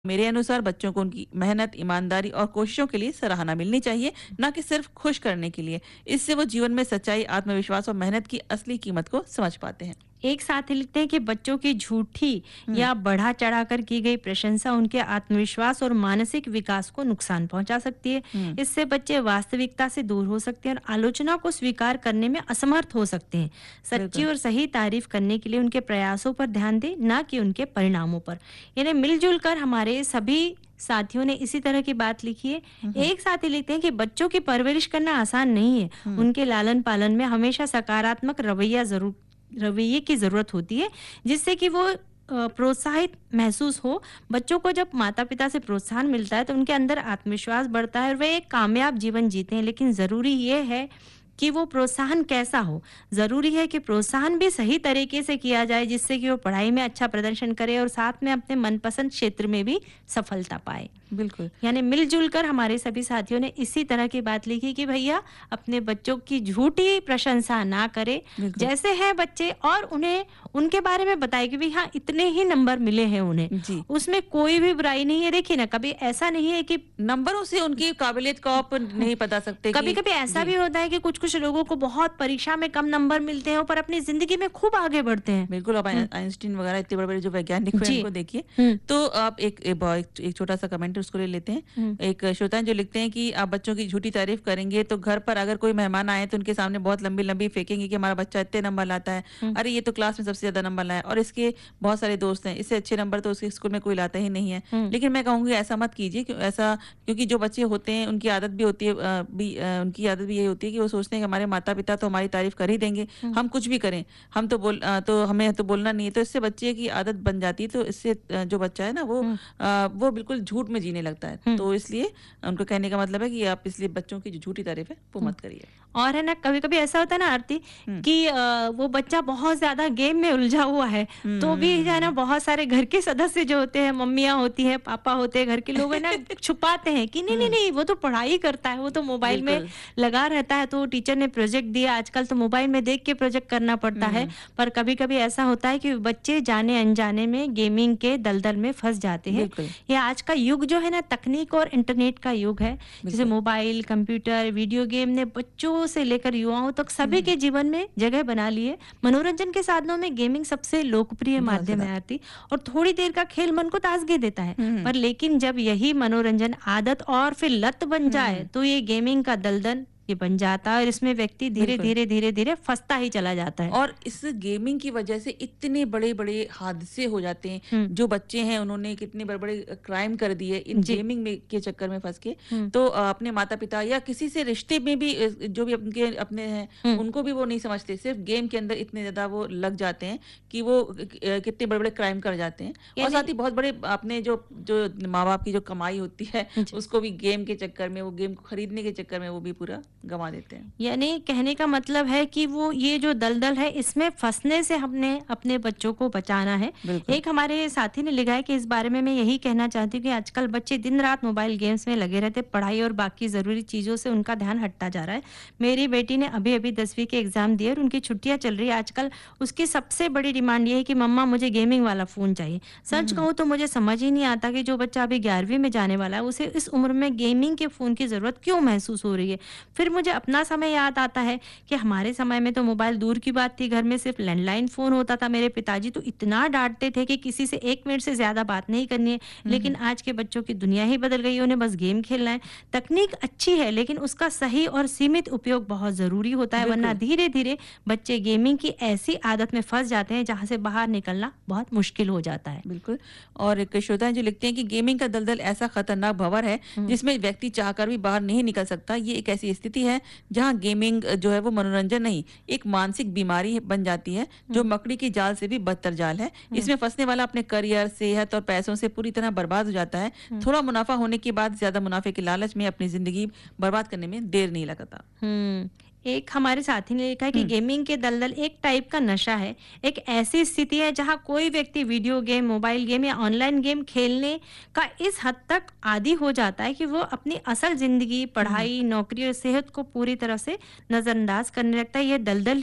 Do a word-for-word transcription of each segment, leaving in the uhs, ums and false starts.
मेरे अनुसार बच्चों को उनकी मेहनत, ईमानदारी और कोशिशों के लिए सराहना मिलनी चाहिए, ना कि सिर्फ खुश करने के लिए। इससे वो जीवन में सच्चाई, आत्मविश्वास और मेहनत की असली कीमत को समझ पाते हैं। एक साथी लिखते हैं कि बच्चों की झूठी हुँ, या बढ़ा चढ़ाकर की गई प्रशंसा उनके आत्मविश्वास और मानसिक विकास को नुकसान पहुंचा सकती है। हुँ, इससे बच्चे वास्तविकता से दूर हो सकते हैं और आलोचना को स्वीकार करने में असमर्थ हो सकते हैं। सच्ची बिल्कुल। और सही तारीफ करने के लिए उनके प्रयासों पर ध्यान दें, ना कि उनके परिणामों पर। यानी मिलजुल कर हमारे सभी साथियों ने इसी तरह की बात लिखी है। हुँ, हुँ, एक साथी लिखते हैं कि बच्चों की परवरिश करना आसान नहीं है। हुँ, उनके लालन पालन में हमेशा सकारात्मक रवैया जरूर रवैये की ज़रूरत होती है, जिससे कि वो अ, प्रोत्साहित महसूस हो। बच्चों को जब माता-पिता से प्रोत्साहन मिलता है तो उनके अंदर आत्मविश्वास बढ़ता है और वे एक कामयाब जीवन जीते हैं। लेकिन ज़रूरी ये है कि वो प्रोत्साहन कैसा हो। ज़रूरी है कि प्रोत्साहन भी सही तरीके से किया जाए, जिससे कि वो पढ़ाई में अच्छा प्रदर्शन करे और साथ में अपने मनपसंद क्षेत्र में भी सफलता पाए। बिल्कुल। यानी मिलजुल कर हमारे सभी साथियों ने इसी तरह की बात लिखी कि भैया अपने बच्चों की झूठी प्रशंसा ना करें, बिल्कुल। जैसे हैं बच्चे, और उन्हें उनके बारे में बताएं कि भाई हाँ, इतने ही नंबर मिले हैं उन्हें, जी। उसमें कोई भी बुराई नहीं है। देखिए ना, कभी ऐसा नहीं है कि नंबरों से उनकी काबिलियत को आप नहीं बता सकते कभी कि कभी ऐसा जी, भी होता है कि कुछ कुछ लोगों को बहुत परीक्षा में कम नंबर मिलते हैं पर अपनी जिंदगी में खूब आगे बढ़ते हैं। बिल्कुल। आप हम्म, आइ आइंस्टीन वगैरह इतने बड़े-बड़े जो वैज्ञानिक हुए जी। उनको देखिए। हम्म। तो आप एक एक ब एक एक छोटा-सा कमेंट उसको ले लेते हैं। हम्म। एक श्रोता हैं जो लिखते हैं कि आप बच्चों की झूठी तारीफ़ करेंगे तो घर पर अगर कोई मेहमान आए तो उनके सामने बहुत लंबी-लंबी फेंकेंगे कि हमारा बच्चा इतने नंबर लाता है। हम्म। अरे ये तो क्लास में सबसे ज़्यादा नंबर लाया है और इसके बहुत सारे दोस्त हैं, इससे अच्छे नंबर तो उसके स्कूल में कोई लाता ही नहीं है। हम्म। लेकिन मैं कहूँगी ऐसा मत कीजिए, क्यों ऐसा क्योंकि जो बच्चे होते हैं उनकी आदत भी होती है अ, भी अ, उनकी आदत भी यही होती है कि वो सोचते हैं कि हमारे माता-पिता तो हमारी तारीफ़ कर ही देंगे, हम्म। हम कुछ भी करें, हम तो बोल अ, तो हमें तो बोलना नहीं है। तो इससे बच्चे की आदत बन जाती है, तो इससे अ, जो बच्चा है ना वो हम्म। अ, वो बिल्कुल झूठ में जीने लगता है। हम्म। तो इसलिए उनको कहने का मतलब है कि आप इसलिए बच्चों की जो झूठी तारीफ़ है वो हम्म। मत करिए। और है ना, कभी-कभी ऐसा होता है ना आरती हुँ। कि अ, वो बच्चा बहुत ज़्यादा गेम में उलझा हुआ है, हुँ, तो हुँ, भी हुँ, जो है ना हुँ। बहुत सारे घर के सदस्य जो होते हैं, मम्मियाँ होती हैं, पापा होते हैं, घर के लोग है ना छुपाते हैं कि नहीं, नहीं, हुँ, नहीं, वो तो पढ़ाई करता है, वो तो मोबाइल में बिल्कुल। लगा रहता है, तो टीचर ने प्रोजेक्ट दिया, आजकल तो मोबाइल में देख के प्रोजेक्ट करना पड़ता है। हुँ, पर कभी-कभी ऐसा होता है कि बच्चे जाने-अनजाने में गेमिंग के दलदल में फँस जाते हैं। बिल्कुल, ये आज का युग जो है ना, तकनीक और इंटरनेट का युग है। जैसे बिल्कुल। मोबाइल, कंप्यूटर, वीडियो गेम ने बच्चों से लेकर युवाओं तक सभी हुँ, के जीवन में जगह बना ली है। मनोरंजन के साधनों में गेमिंग सबसे लोकप्रिय बहुत माध्यम ज़्यादा। है आरती, और थोड़ी देर का खेल मन को ताजगी देता है। हुँ, हुँ, पर लेकिन जब यही मनोरंजन आदत और फिर लत बन जाए हुँ, तो ये गेमिंग का दलदल ये बन जाता है और इसमें व्यक्ति धीरे बिल्कुल। धीरे धीरे धीरे फंसता ही चला जाता है। और इस गेमिंग की वजह से इतने बड़े-बड़े हादसे हो जाते हैं। हम्म। जो बच्चे हैं उन्होंने कितने बड़े-बड़े क्राइम कर दिए इन जी। गेमिंग में के चक्कर में फँस के। हम्म। तो अ, अपने माता-पिता या किसी से रिश्ते में भी अ, जो भी उनके अपने हैं, हम्म। उनको भी वो नहीं समझते। सिर्फ़ गेम के अंदर इतने ज़्यादा वो लग जाते हैं कि वो अ, कितने बड़े-बड़े क्राइम कर जाते हैं। और यानी साथ ही बहुत बड़े अपने जो जो माँ-बाप की जो कमाई होती है, जी। उसको भी गेम के चक्कर में, वो गेम को खरीदने के चक्कर में वो भी पूरा गँवा देते हैं। यानी कहने का मतलब है कि वो ये जो दलदल है इसमें फंसने से हमने अपने बच्चों को बचाना है। बिल्कुल। एक हमारे साथी ने लिखा है कि इस बारे में मैं यही कहना चाहती हूँ कि आजकल बच्चे दिन रात मोबाइल गेम्स में लगे रहते, पढ़ाई और बाकी ज़रूरी चीज़ों से उनका ध्यान हटता जा रहा है। मेरी बेटी ने अभी अभी दसवीं के एग्ज़ाम दिए और उनकी छुट्टियाँ चल रही है। आजकल उसकी सबसे बड़ी डिमांड ये है कि मम्मा मुझे गेमिंग वाला फ़ोन चाहिए। हुँ, सच हुँ। कहूँ तो मुझे समझ ही नहीं आता कि जो बच्चा अभी ग्यारहवीं में जाने वाला है उसे इस उम्र में गेमिंग के फ़ोन की ज़रूरत क्यों महसूस हो रही है। फिर मुझे अपना समय याद आता है कि हमारे समय में तो मोबाइल दूर की बात थी, घर में सिर्फ लैंडलाइन फ़ोन होता था। मेरे पिताजी तो इतना डाँटते थे कि किसी से एक मिनट से ज़्यादा बात नहीं करनी है। हुँ, लेकिन हुँ। आज के बच्चों की दुनिया ही बदल गई है, उन्हें बस गेम खेलना है। तकनीक अच्छी है लेकिन उसका सही और सीमित उपयोग बहुत ज़रूरी होता है, वरना बिल्कुल। धीरे-धीरे बच्चे गेमिंग की ऐसी आदत में फँस जाते हैं जहाँ से बाहर निकलना बहुत मुश्किल हो जाता है। बिल्कुल। और एक श्रोता हैं जो लिखते हैं कि गेमिंग का दलदल ऐसा खतरनाक भंवर है हुँ। जिसमें व्यक्ति चाहकर भी बाहर नहीं निकल सकता। ये एक ऐसी स्थिति है जहां गेमिंग जो है वो मनोरंजन नहीं, एक मानसिक बीमारी बन जाती है, जो हुँ। मकड़ी की जाल से भी बदतर जाल है। हुँ। इसमें फंसने वाला अपने करियर, सेहत और पैसों से पूरी तरह बर्बाद हो जाता है। हुँ। थोड़ा मुनाफा होने के बाद ज्यादा मुनाफे के लालच में अपनी जिंदगी बर्बाद करने में देर नहीं लगता। हुँ। एक हमारे साथी ने लिखा है कि हुँ, गेमिंग के दलदल एक टाइप का नशा है। एक ऐसी स्थिति है जहाँ कोई व्यक्ति वीडियो गेम, मोबाइल गेम या ऑनलाइन गेम खेलने का इस हद तक आदी हो जाता है कि वो अपनी असल ज़िंदगी, हुँ, हुँ। पढ़ाई, नौकरी और सेहत को पूरी तरह से नज़रअंदाज करने लगता है। ये दलदल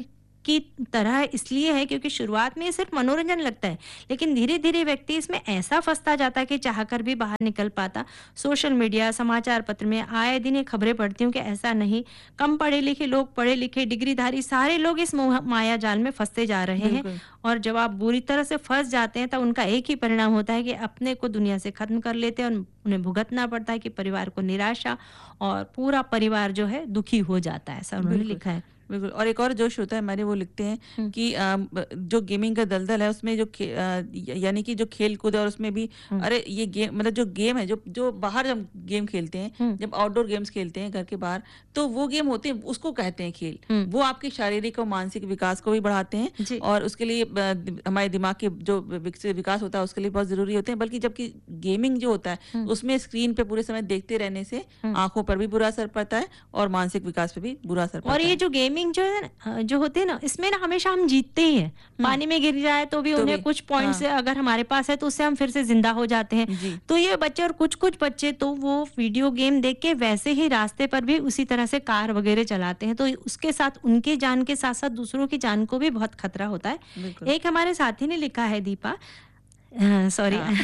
की तरह इसलिए है क्योंकि शुरुआत में ये सिर्फ मनोरंजन लगता है, लेकिन धीरे धीरे व्यक्ति इसमें ऐसा फंसता जाता है कि चाहकर भी बाहर निकल पाता। सोशल मीडिया, समाचार पत्र में आए दिन ये खबरें पढ़ती हूँ कि ऐसा नहीं, कम पढ़े लिखे लोग, पढ़े लिखे डिग्रीधारी सारे लोग इस मोह माया जाल में फंसते जा रहे हैं। बिल्कुल। और जब आप बुरी तरह से फंस जाते हैं, तब उनका एक ही परिणाम होता है कि अपने को दुनिया से खत्म कर लेते हैं और उन्हें भुगतना पड़ता है कि परिवार को निराशा, और पूरा परिवार जो है दुखी हो जाता है, ऐसा उन्होंने बिल्कुल, लिखा है। बिल्कुल। और एक और जोश होता है हमारे, वो लिखते हैं हुँ, कि अ, ब जो गेमिंग का दलदल है उसमें जो खे अ, य यानी कि जो खेल-कूद है और उसमें भी हुँ, अरे ये गेम मतलब जो गेम है, जो जो बाहर जब गेम खेलते हैं, हुँ, जब आउटडोर गेम्स खेलते हैं घर के बाहर, तो वो गेम होते हैं, उसको कहते हैं खेल। हुँ, वो आपके शारीरिक और मानसिक विकास को भी बढ़ाते हैं जी, और उसके लिए ब दि हमारे दिमाग के जो विकसित विकास होता है उसके लिए बहुत ज़रूरी होते हैं। बल्कि जबकि गेमिंग जो होता है, हुँ, उसमें स्क्रीन पे पूरे समय देखते रहने से हुँ। आँखों पर भी बुरा असर पड़ता है और मानसिक विकास पे भी बुरा असर और पड़ता ये है। जो गेमिंग जो है ना, अ, जो होते हैं ना, इसमें ना हमेशा हम जीतते ही हैं। हुँ, पानी में गिर जाए तो भी तो उन्हें भी कुछ पॉइंट्स हाँ, अगर हमारे पास है तो उससे हम फिर से जिंदा हो जाते हैं। जी। तो ये बच्चे, और कुछ-कुछ बच्चे तो वो वीडियो गेम देख के वैसे ही रास्ते पर भी उसी तरह से कार वगैरह चलाते हैं। तो उसके साथ उनकी जान के साथ-साथ दूसरों की जान को भी बहुत खतरा होता है। बिल्कुल। एक हमारे साथी ने लिखा है, दीपा, अ, सॉरी हाँ।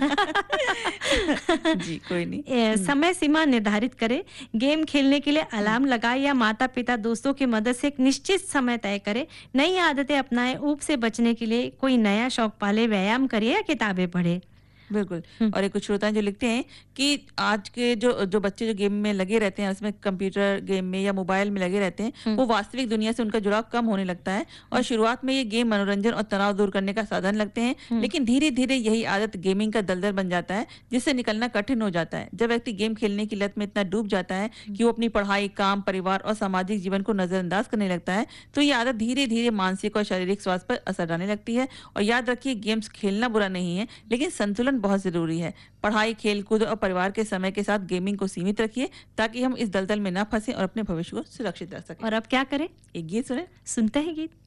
जी, कोई नहीं। ए, हुँ, समय सीमा निर्धारित करें, गेम खेलने के लिए हुँ, अलार्म लगाए या माता पिता दोस्तों की मदद से एक निश्चित समय तय करें। नई आदतें अपनाएं, ऊब से बचने के लिए कोई नया शौक पाले, व्यायाम करिए या किताबें पढ़े। बिल्कुल। हम्म, और एक कुछ श्रोता हैं जो लिखते हैं कि आज के जो जो बच्चे जो गेम में लगे रहते हैं, उसमें कंप्यूटर गेम में या मोबाइल में लगे रहते हैं, हम्म, वो वास्तविक दुनिया से उनका जुड़ाव कम होने लगता है और हम्म, शुरुआत में ये गेम मनोरंजन और तनाव दूर करने का साधन लगते हैं, हम्म, लेकिन धीरे-धीरे यही आदत गेमिंग का दलदल बन जाता है, जिससे निकलना कठिन हो जाता है। जब व्यक्ति गेम खेलने की लत में इतना डूब जाता है कि वो अपनी पढ़ाई, काम, परिवार और सामाजिक जीवन को नज़रअंदाज करने लगता है, तो ये आदत धीरे-धीरे मानसिक और शारीरिक स्वास्थ्य पर असर डालने लगती है। और याद रखिए, गेम्स खेलना बुरा नहीं है, लेकिन संतुलन बहुत ज़रूरी है। पढ़ाई, खेल-कूद और परिवार के समय के साथ गेमिंग को सीमित रखिए, ताकि हम इस दलदल में ना फंसें और अपने भविष्य को सुरक्षित रख सकें। और अब क्या करें? एक गीत सुनें। सुनते हैं गीत।